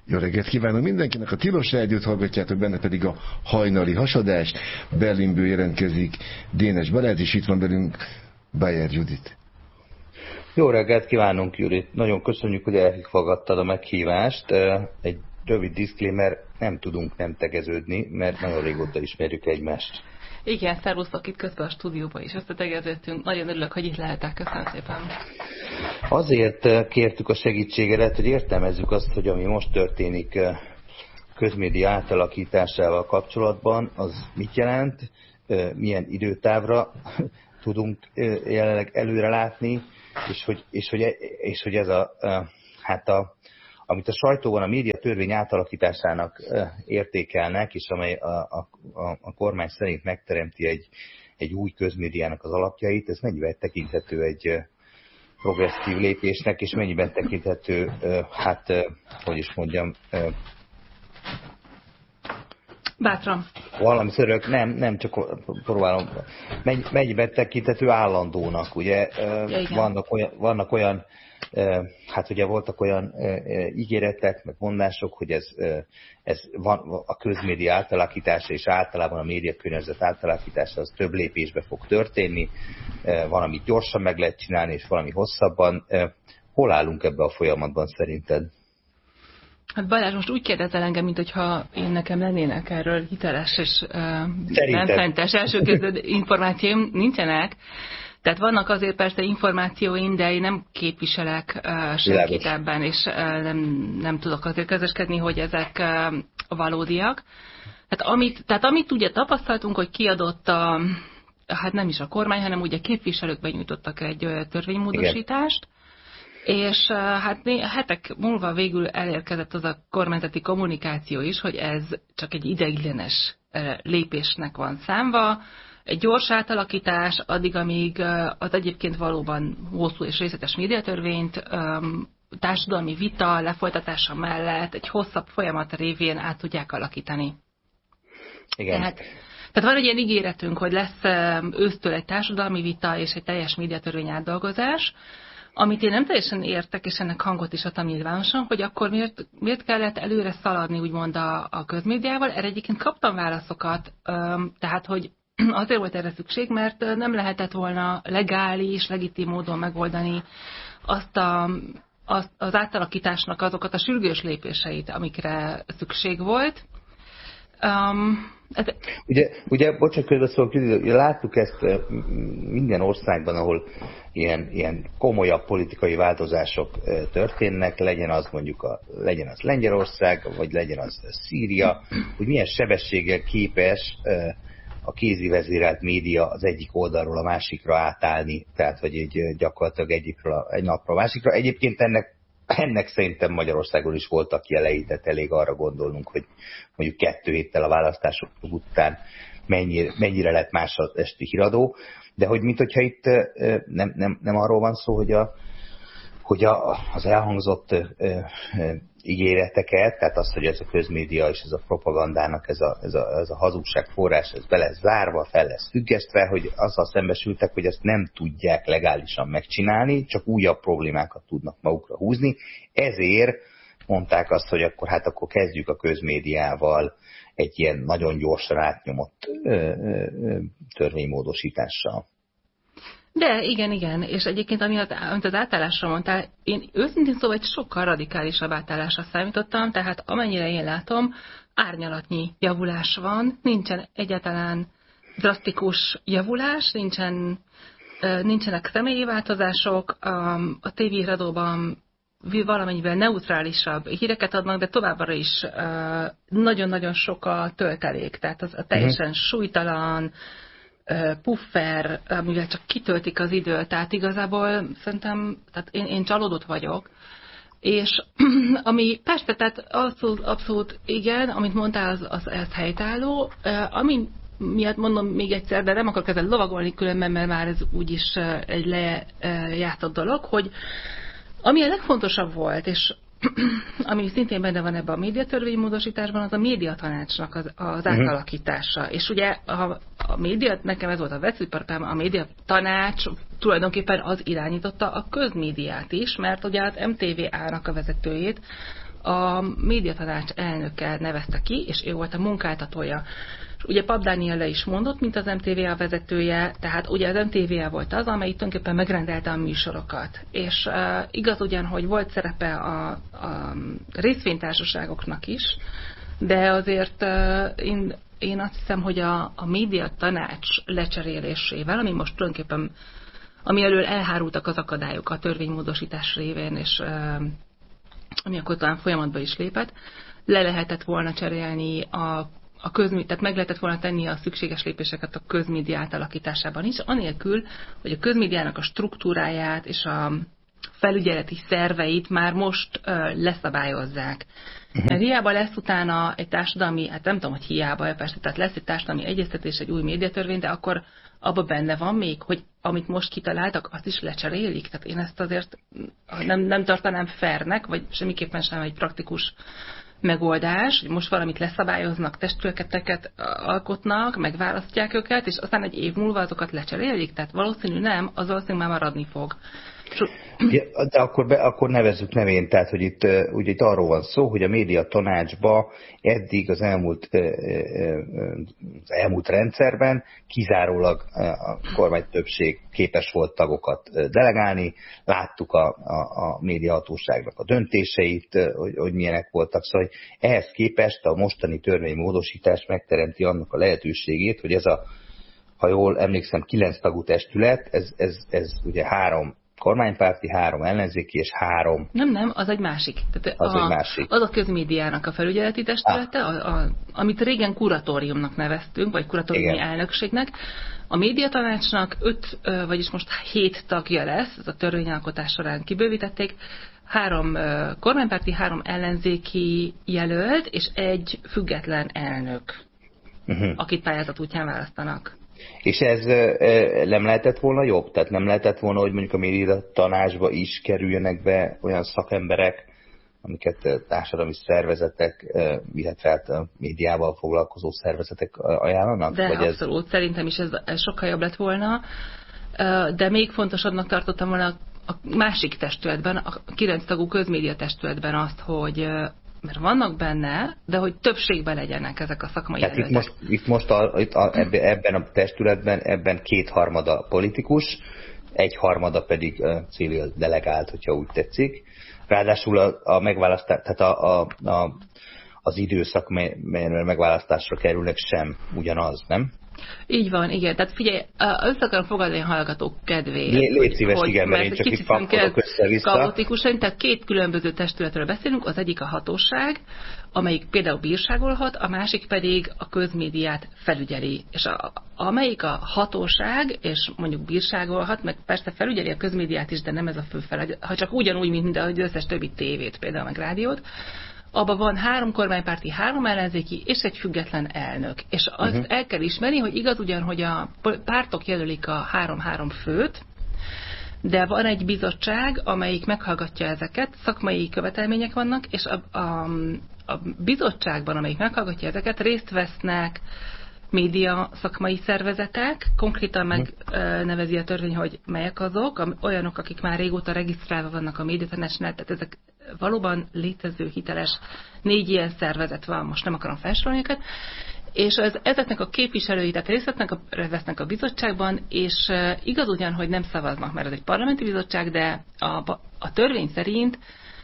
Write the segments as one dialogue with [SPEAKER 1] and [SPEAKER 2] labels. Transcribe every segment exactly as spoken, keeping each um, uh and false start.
[SPEAKER 1] Jó reggelt kívánok mindenkinek, a Tilos Rádiót hallgatjátok, benne pedig a hajnali hasadást. Berlinből jelentkezik Dénes Balázs, és itt van velünk Bayer Judit.
[SPEAKER 2] Jó reggelt kívánunk, Judit. Nagyon köszönjük, hogy elfogadtad a meghívást. Egy rövid disclaimer, nem tudunk nem tegeződni, mert nagyon régóta ismerjük egymást.
[SPEAKER 3] Igen, szervusztok, itt közben a stúdióban is összetegeződtünk. Nagyon örülök, hogy itt lehetek. Köszönöm szépen.
[SPEAKER 2] Azért kértük a segítségedet, hogy értelmezzük azt, hogy ami most történik közmédia átalakításával kapcsolatban, az mit jelent, milyen időtávra tudunk jelenleg előre látni, és hogy, és hogy, és hogy ez a, hát a, amit a sajtóban a média törvény átalakításának értékelnek, és amely a, a, a, a kormány szerint megteremti egy, egy új közmédiának az alapjait, ez mennyiben tekinthető egy progresszív lépésnek, és mennyiben tekinthető, hát, hogy is mondjam,
[SPEAKER 3] bátran.
[SPEAKER 2] Valami szörök, nem, nem csak próbálom, mennyiben tekinthető állandónak, ugye, ja, vannak olyan, vannak olyan hát ugye voltak olyan ígéretek, meg mondások, hogy ez, ez van, a közmédia átalakítása és általában a médiakörnyezet átalakítása az több lépésbe fog történni, valamit gyorsan meg lehet csinálni, és valami hosszabban. Hol állunk ebbe a folyamatban szerinted?
[SPEAKER 3] Hát Balázs, most úgy kérdezel engem, mint hogyha én nekem lennének erről hiteles és rendszentes elsőkezdő információim, nincsenek. Tehát vannak azért persze információim, de én nem képviselek uh, senkit ebben, és uh, nem, nem tudok azért közöskedni, hogy ezek uh, valódiak. Tehát amit, tehát amit ugye tapasztaltunk, hogy kiadott a, hát nem is a kormány, hanem ugye képviselők benyújtottak egy uh, törvénymódosítást, igen. És uh, hát hetek múlva végül elérkezett az a kormányzati kommunikáció is, hogy ez csak egy ideiglenes uh, lépésnek van számva, egy gyors átalakítás, addig, amíg az egyébként valóban hosszú és részletes médiatörvényt társadalmi vita lefolytatása mellett egy hosszabb folyamat révén át tudják alakítani.
[SPEAKER 2] Igen.
[SPEAKER 3] Tehát, tehát van egy ilyen ígéretünk, hogy lesz ősztől egy társadalmi vita és egy teljes médiatörvény átdolgozás, amit én nem teljesen értek, és ennek hangot is adtam nyilvánosan, hogy akkor miért, miért kellett előre szaladni úgymond a, a közmédiával. Erre egyébként kaptam válaszokat, tehát hogy azért volt erre szükség, mert nem lehetett volna legális, legitim módon megoldani azt, a, azt az átalakításnak azokat a sürgős lépéseit, amikre szükség volt. Um, ez...
[SPEAKER 2] Ugye, ugye bocsánat, közbeszólok, láttuk ezt minden országban, ahol ilyen, ilyen komolyabb politikai változások történnek, legyen az mondjuk a, legyen az Lengyelország, vagy legyen az Szíria, hogy milyen sebességgel képes a kézi vezérelt média az egyik oldalról a másikra átállni, tehát hogy egy, gyakorlatilag egyikről a, egy napról a másikra. Egyébként ennek, ennek szerintem Magyarországon is voltak jelei, tehát elég arra gondolnunk, hogy mondjuk kettő héttel a választások után mennyire, mennyire lett más az esti híradó, de hogy mint hogyha itt nem, nem, nem arról van szó, hogy a hogy a, az elhangzott ö, ö, ígéreteket, tehát azt, hogy ez a közmédia és ez a propagandának ez a, ez a, ez a hazugság forrás, ez be lesz zárva, fel lesz függesztve, hogy azzal szembesültek, hogy ezt nem tudják legálisan megcsinálni, csak újabb problémákat tudnak magukra húzni. Ezért mondták azt, hogy akkor hát akkor kezdjük a közmédiával egy ilyen nagyon gyorsan átnyomott ö, ö, törvénymódosítással.
[SPEAKER 3] De igen, igen, és egyébként amit az átállásra mondtál, én őszintén szóval egy sokkal radikálisabb átállásra számítottam, tehát amennyire én látom, árnyalatnyi javulás van, nincsen egyáltalán drasztikus javulás, nincsen, nincsenek személyi változások, a tévéhíradóban valamennyivel neutrálisabb híreket adnak, de továbbra is nagyon-nagyon sok a töltelék, tehát az a teljesen súlytalan, puffer, amivel csak kitöltik az időt, tehát igazából szerintem, tehát én, én csalódott vagyok, és ami persze, tehát abszolút, abszolút igen, amit mondtál, az, az ez helytálló, ami miatt mondom még egyszer, de nem akarok ezzel lovagolni különben, mert már ez úgyis egy lejátszott dolog, hogy ami a legfontosabb volt, és ami szintén benne van ebben a médiatörvénymódosításban, az a médiatanácsnak az, az uh-huh. átalakítása. És ugye a, a média, nekem ez volt a veszőparipám, a médiatanács tulajdonképpen az irányította a közmédiát is, mert ugye az em té vé á-nak a vezetőjét a médiatanács elnöke nevezte ki, és ő volt a munkáltatója. És ugye Papp Dániel le is mondott, mint az em té vé á vezetője, tehát ugye az em té vé á volt az, amely tulajdonképpen megrendelte a műsorokat. És uh, igaz ugyan, hogy volt szerepe a, a részvénytársaságoknak is, de azért uh, én, én azt hiszem, hogy a, a médiatanács lecserélésével, ami most tulajdonképpen, ami elől elhárultak az akadályok a törvénymódosítás révén, és uh, ami akkor talán folyamatba is lépett, le lehetett volna cserélni a, a közmédia, tehát meg lehetett volna tenni a szükséges lépéseket a közmédia átalakításában is, anélkül, hogy a közmédiának a struktúráját és a felügyeleti szerveit már most ö, leszabályozzák. Uh-huh. Mert hiába lesz utána egy társadalmi, hát nem tudom, hogy hiába, persze, tehát lesz egy társadalmi egyeztetés, egy új médiatörvény, de akkor abban benne van még, hogy amit most kitaláltak, azt is lecserélik. Tehát én ezt azért nem, nem tartanám fairnek, vagy semmiképpen sem egy praktikus megoldás, hogy most valamit leszabályoznak, testületeket alkotnak, megválasztják őket, és aztán egy év múlva azokat lecserélik. Tehát valószínű nem, az valószínűleg már maradni fog.
[SPEAKER 2] Ja, de akkor, be, akkor nevezzük nevén, tehát hogy itt, ugye itt arról van szó, hogy a média tanácsba eddig az elmúlt, az elmúlt rendszerben kizárólag a kormány többség képes volt tagokat delegálni, láttuk a, a, a médiahatóságnak a döntéseit, hogy, hogy milyenek voltak, szóval hogy ehhez képest a mostani törvénymódosítás megteremti annak a lehetőségét, hogy ez a, ha jól emlékszem, kilenc tagú testület, ez, ez, ez ugye három kormánypárti, három ellenzéki és három...
[SPEAKER 3] Nem, nem, az egy másik. Tehát
[SPEAKER 2] az
[SPEAKER 3] a,
[SPEAKER 2] egy másik.
[SPEAKER 3] Az a közmédiának a felügyeleti testülete, ah. a, a, amit régen kuratóriumnak neveztünk, vagy kuratóriumi Igen. elnökségnek. A médiatanácsnak öt, vagyis most hét tagja lesz, ez a törvényalkotás során kibővítették, három kormánypárti, három ellenzéki jelölt, és egy független elnök, uh-huh. akit pályázat útján választanak.
[SPEAKER 2] És ez nem lehetett volna jobb? Tehát nem lehetett volna, hogy mondjuk a médiatanácsba is kerüljenek be olyan szakemberek, amiket társadalmi szervezetek, illetve hát a médiával foglalkozó szervezetek ajánlanak?
[SPEAKER 3] De
[SPEAKER 2] Vagy
[SPEAKER 3] abszolút, ez... szerintem is ez, ez sokkal jobb lett volna, de még fontosabbnak tartottam volna a másik testületben, a kilenc tagú közmédia testületben azt, hogy mert vannak benne, de hogy többségben legyenek ezek a szakmai
[SPEAKER 2] Tehát itt most, itt most a, itt a, ebben a testületben ebben kétharmada politikus, egyharmada pedig civil delegált, hogyha úgy tetszik. Ráadásul a, a megválasztás, tehát a, a, a, az időszak, melyről megválasztásra kerülnek, sem ugyanaz, nem?
[SPEAKER 3] Így van, igen. Tehát figyelj, össze akarom fogadni a hallgatók kedvéért.
[SPEAKER 2] Légy szíves, hogy, igen, mert én csak itt pakolok össze-vissza.
[SPEAKER 3] Kaotikusan, tehát két különböző testületről beszélünk, az egyik a hatóság, amelyik például bírságolhat, a másik pedig a közmédiát felügyeli. És a, amelyik a hatóság, és mondjuk bírságolhat, meg persze felügyeli a közmédiát is, de nem ez a fő feladat, ha csak ugyanúgy, mint az összes többi tévét, például meg rádiót, abban van három kormánypárti, három ellenzéki és egy független elnök. És azt uh-huh. el kell ismerni, hogy igaz ugyan, hogy a pártok jelölik a három-három főt, de van egy bizottság, amelyik meghallgatja ezeket, szakmai követelmények vannak, és a, a, a bizottságban, amelyik meghallgatja ezeket, részt vesznek média szakmai szervezetek, konkrétan megnevezi a törvény, hogy melyek azok, olyanok, akik már régóta regisztrálva vannak a médiatanácsnál, tehát ezek valóban létező, hiteles, négy ilyen szervezet van, most nem akarom felsorolni őket, és ez, ezeknek a képviselői, tehát részt a, vesznek a bizottságban, és igaz ugyan, hogy nem szavaznak, mert ez egy parlamenti bizottság, de a, a törvény szerint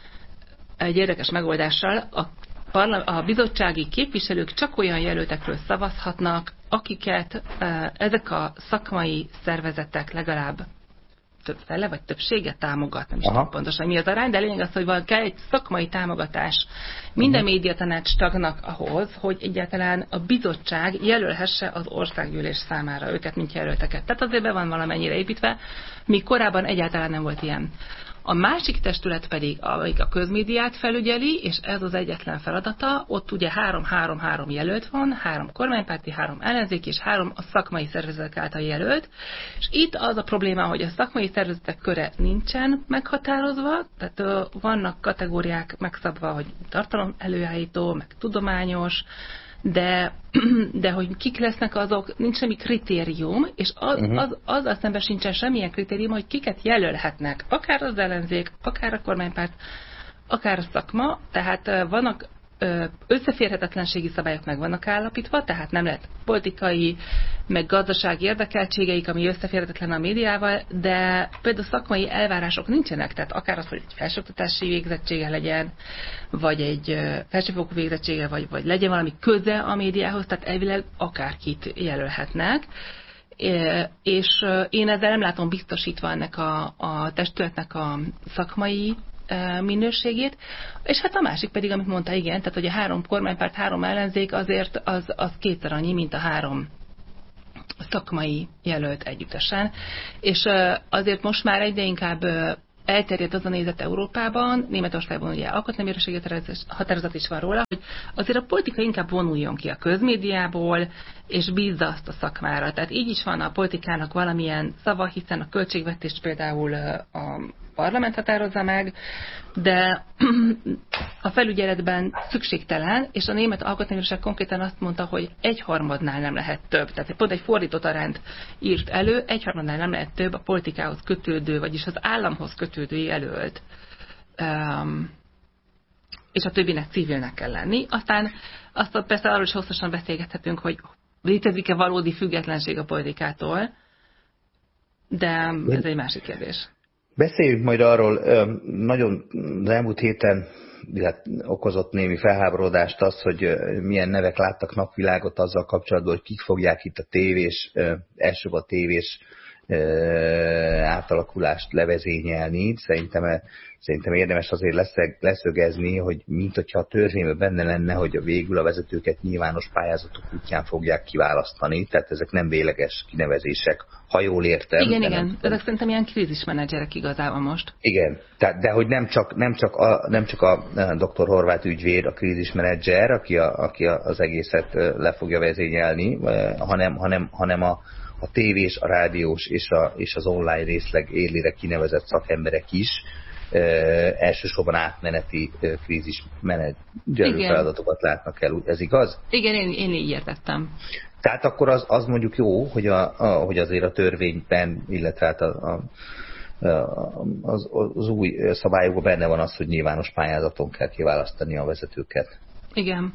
[SPEAKER 3] egy érdekes megoldással a, a bizottsági képviselők csak olyan jelöltekről szavazhatnak, akiket ezek a szakmai szervezetek legalább több fele vagy többsége támogat, nem is tudom pontosan mi az arány, de lényeg az, hogy van kell egy szakmai támogatás minden uh-huh. médiatanács tagnak ahhoz, hogy egyáltalán a bizottság jelölhesse az országgyűlés számára őket, mint jelölteket. Tehát azért be van valamennyire építve, míg korábban egyáltalán nem volt ilyen. A másik testület pedig, amelyik a közmédiát felügyeli, és ez az egyetlen feladata, ott ugye három-három-három jelölt van, három kormánypárti, három ellenzéki, és három a szakmai szervezetek által jelölt. És itt az a probléma, hogy a szakmai szervezetek köre nincsen meghatározva, tehát uh, vannak kategóriák megszabva, hogy tartalom előállító, meg tudományos, de, de hogy kik lesznek azok, nincs semmi kritérium, és az, uh-huh. az, az azt szemben sincsen semmilyen kritérium, hogy kiket jelölhetnek, akár az ellenzék, akár a kormánypárt, akár a szakma, tehát vannak összeférhetetlenségi szabályok meg vannak állapítva, tehát nem lehet politikai, meg gazdasági érdekeltségeik, ami összeférhetetlen a médiával, de például szakmai elvárások nincsenek, tehát akár az, hogy egy felsőoktatási végzettsége legyen, vagy egy felsőfokú végzettsége, vagy, vagy legyen valami köze a médiához, tehát elvileg akárkit jelölhetnek. És én ezzel nem látom biztosítva ennek a, a testületnek a szakmai minőségét, és hát a másik pedig, amit mondta, igen, tehát hogy a három kormánypárt, három ellenzék azért az, az kétszer annyi, mint a három szakmai jelölt együttesen. És azért most már egyre inkább elterjedt az a nézet Európában, Németországban ugye alkotmánybírósági határozat is van róla, hogy azért a politika inkább vonuljon ki a közmédiából, és bízza azt a szakmára. Tehát így is van a politikának valamilyen szava, hiszen a költségvetést például a parlament határozza meg, de a felügyeletben szükségtelen, és a német alkotmánybíróság konkrétan azt mondta, hogy egyharmadnál nem lehet több. Tehát pont egy fordított arányt írt elő, egyharmadnál nem lehet több a politikához kötődő, vagyis az államhoz kötődő jelölt. Um, és a többinek civilnek kell lenni. Aztán azt persze arról is hosszasan beszélgethetünk, hogy létezik-e valódi függetlenség a politikától, de ez egy másik kérdés.
[SPEAKER 2] Beszéljünk majd arról, nagyon az elmúlt héten okozott némi felháborodást az, hogy milyen nevek láttak napvilágot azzal kapcsolatban, hogy kik fogják itt a tévés, elsőbb a tévés átalakulást levezényelni. Szerintem, szerintem érdemes azért leszeg, leszögezni, hogy mint hogyha a törvényben benne lenne, hogy végül a vezetőket nyilvános pályázatok útján fogják kiválasztani, tehát ezek nem végleges kinevezések, ha jól értem.
[SPEAKER 3] Igen, igen,
[SPEAKER 2] nem,
[SPEAKER 3] ezek szerintem ilyen krízismenedzserek igazából most.
[SPEAKER 2] Igen, tehát, de hogy nem csak, nem csak a, nem csak a doktor Horváth ügyvéd, a krízismenedzser, aki, a, aki az egészet le fogja vezényelni, hanem, hanem, hanem a a tévés, a rádiós és, a, és az online részleg élére kinevezett szakemberek is e, elsősorban átmeneti e, krízismenedzserű feladatokat látnak el. Ez igaz?
[SPEAKER 3] Igen, én, én így értettem.
[SPEAKER 2] Tehát akkor az, az mondjuk jó, hogy, a, a, hogy azért a törvényben, illetve hát a, a, az, az új szabályokban benne van az, hogy nyilvános pályázaton kell kiválasztani a vezetőket.
[SPEAKER 3] Igen.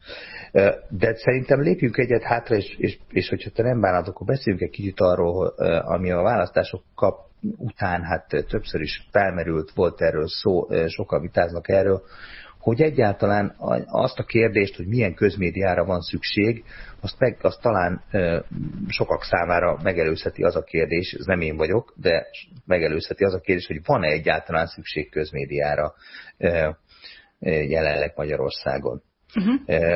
[SPEAKER 2] De szerintem lépjünk egyet hátra, és, és, és hogyha te nem bánod, akkor beszéljünk egy kicsit arról, ami a választások kap után hát többször is felmerült, volt erről szó, sokan vitáznak erről, hogy egyáltalán azt a kérdést, hogy milyen közmédiára van szükség, azt, meg, azt talán sokak számára megelőzheti az a kérdés, ez nem én vagyok, de megelőzheti az a kérdés, hogy van-e egyáltalán szükség közmédiára jelenleg Magyarországon. Uh-huh.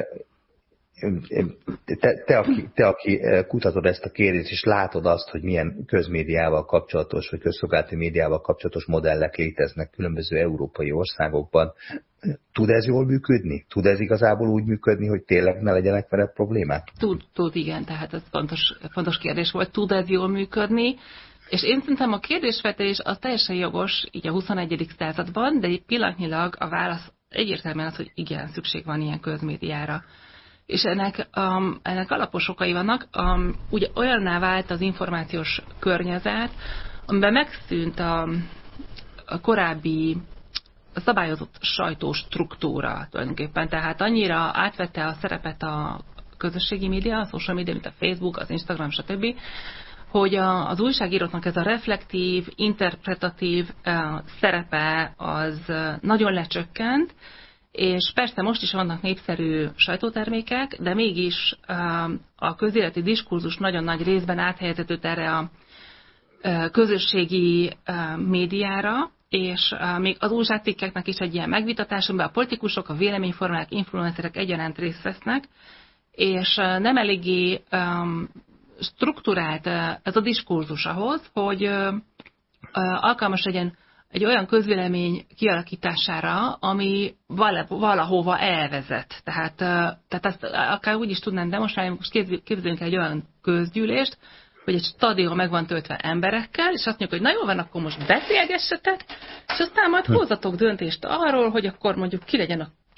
[SPEAKER 2] Te, te, aki, te, aki kutatod ezt a kérdést, és látod azt, hogy milyen közmédiával kapcsolatos, vagy közszolgálati médiával kapcsolatos modellek léteznek különböző európai országokban, tud ez jól működni? Tud ez igazából úgy működni, hogy tényleg ne legyenek vele problémák?
[SPEAKER 3] Tud, tud, igen, tehát ez fontos, fontos kérdés volt. Tud ez jól működni? És én szerintem a kérdésvetés az teljesen jogos így a huszonegyedik században, de így pillanatnyilag a válasz egyértelműen az, hogy igen, szükség van ilyen közmédiára. És ennek, um, ennek alapos okai vannak. Um, ugye olyanná vált az információs környezet, amiben megszűnt a, a korábbi a szabályozott sajtóstruktúra tulajdonképpen. Tehát annyira átvette a szerepet a közösségi média, a social media, mint a Facebook, az Instagram, stb., hogy a, az újságíróknak ez a reflektív, interpretatív uh, szerepe az uh, nagyon lecsökkent, és persze most is vannak népszerű sajtótermékek, de mégis uh, a közéleti diskurzus nagyon nagy részben áthelyeződött erre a uh, közösségi uh, médiára, és uh, még az újságcikkeknek is egy ilyen megvitatás, amiben a politikusok, a véleményformálók, influencerek egyaránt részt vesznek, és uh, nem eléggé um, strukturált uh, ez a diskurzus ahhoz, hogy uh, uh, alkalmas legyen egy olyan közvélemény kialakítására, ami valahova elvezet. Tehát, tehát ezt akár úgy is tudnám demonstrálni, most képzeljünk el egy olyan közgyűlést, hogy egy stadion meg van töltve emberekkel, és azt mondjuk, hogy na jó van, akkor most beszélgessetek, és aztán majd hozzatok döntést arról, hogy akkor mondjuk ki legyen a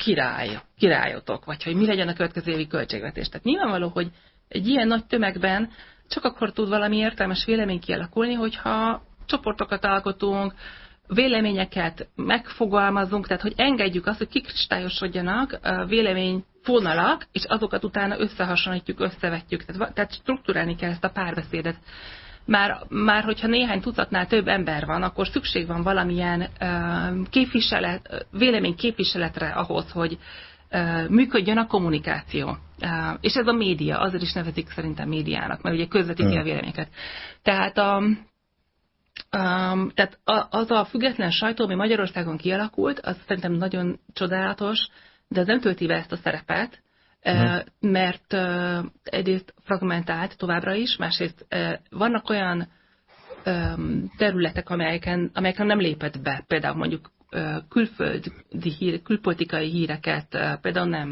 [SPEAKER 3] király, királyotok, vagy hogy mi legyen a következő évi költségvetés. Tehát nyilvánvaló, hogy egy ilyen nagy tömegben csak akkor tud valami értelmes vélemény kialakulni, hogyha csoportokat alkotunk, véleményeket megfogalmazunk, tehát hogy engedjük azt, hogy kikristályosodjanak véleményfonalak, és azokat utána összehasonlítjuk, összevetjük. Tehát, tehát strukturálni kell ezt a párbeszédet. Már, már hogyha néhány tucatnál több ember van, akkor szükség van valamilyen uh, képviselet, vélemény képviseletre ahhoz, hogy uh, működjön a kommunikáció. Uh, és ez a média, azért is nevezik szerintem médiának, mert ugye közvetíti a véleményeket. Tehát, a, um, tehát a, az a független sajtó, ami Magyarországon kialakult, az szerintem nagyon csodálatos, de az nem tölti be ezt a szerepet, Uh-huh. mert uh, egyrészt fragmentált továbbra is, másrészt uh, vannak olyan um, területek, amelyeken, amelyeken nem lépett be, például mondjuk uh, külföldi hír, külpolitikai híreket uh, például nem